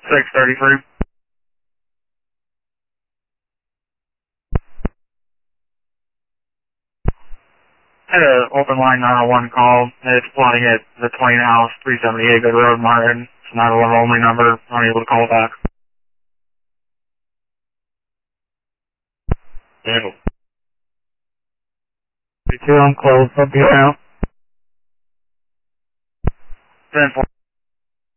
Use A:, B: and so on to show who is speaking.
A: 633. Had an open line 901 call. It's plotting at the Twain House, 378 Good Road, Martin. It's 911 only number. Unable to call back. Handle. 2 on close. Up here now. 10-4.